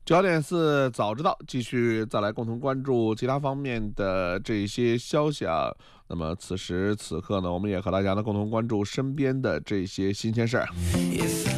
9点4早知道，继续再来共同关注其他方面的这些消息啊。那么此时此刻呢，我们也和大家呢共同关注身边的这些新鲜事儿。